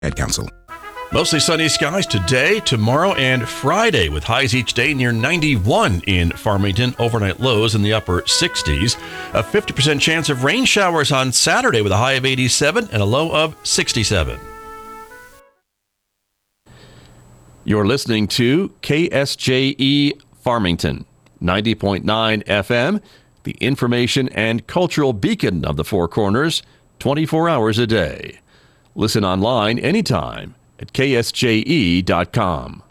Ad Council. Mostly sunny skies today, tomorrow, and Friday, with highs each day near 91 in Farmington, overnight lows in the upper 60s. A 50% chance of rain showers on Saturday with a high of 87 and a low of 67. You're listening to KSJE Farmington, 90.9 FM, the information and cultural beacon of the Four Corners, 24 hours a day. Listen online anytime at ksje.com.